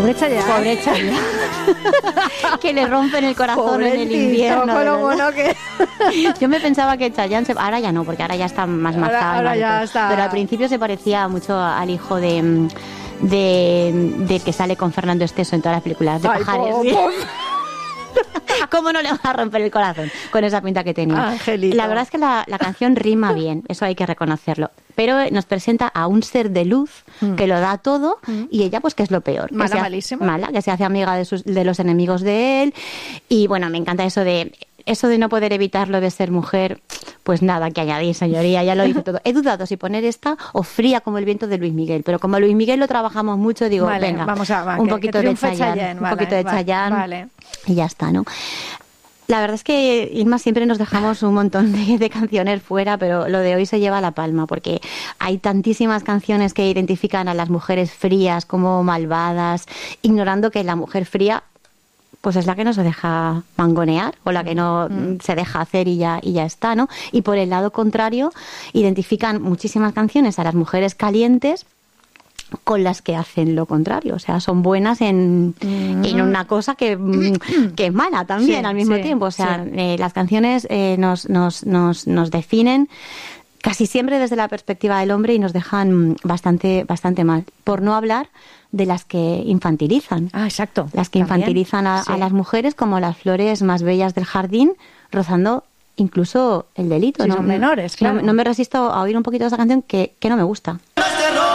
Pobre Chayanne. Pobre Chayanne. Que le rompen el corazón en el invierno. Con lo mono que... Yo me pensaba que Chayanne ahora ya no, porque ahora ya está más marcado. Ahora ya está. Pero al principio se parecía mucho al hijo de que sale con Fernando Esteso en todas las películas de Pajares. ¿Cómo no le va a romper el corazón con esa pinta que tenía? Angelito. La verdad es que la canción rima bien, eso hay que reconocerlo. Pero nos presenta a un ser de luz que lo da todo y ella, pues, que es lo peor. Malísima. Mala, que se hace amiga de los enemigos de él. Y bueno, me encanta eso de no poder evitarlo de ser mujer. Pues nada que añadir, señoría, ya lo dice todo. He dudado si poner esta o Fría como el viento de Luis Miguel, pero como Luis Miguel lo trabajamos mucho, digo, vale, venga, vamos un poquito de Chayanne, un poquito de Chayanne, vale. Y ya está, ¿no? La verdad es que, Irma, siempre nos dejamos un montón de canciones fuera, pero lo de hoy se lleva la palma, porque hay tantísimas canciones que identifican a las mujeres frías como malvadas, ignorando que la mujer fría pues es la que no se deja mangonear o la que no se deja hacer y ya está, ¿no? Y por el lado contrario, identifican muchísimas canciones a las mujeres calientes con las que hacen lo contrario, o sea, son buenas en una cosa que es mala también al mismo tiempo, o sea, las canciones nos definen casi siempre desde la perspectiva del hombre y nos dejan bastante mal, por no hablar de las que infantilizan. Ah, exacto. Las que infantilizan a las mujeres como las flores más bellas del jardín, rozando incluso el delito. Sí, son menores, claro. No me resisto a oír un poquito de esa canción que no me gusta.